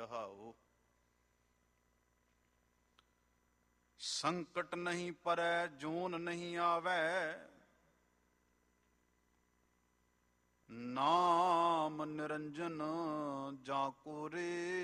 ਰਹਾਉ। ਸੰਕਟ ਨਹੀਂ ਪਰੈ ਜੂਨ ਨਹੀਂ ਆਵੈ, ਨਾਮ ਨਿਰੰਜਨ ਜਾ ਕੋ ਰੇ।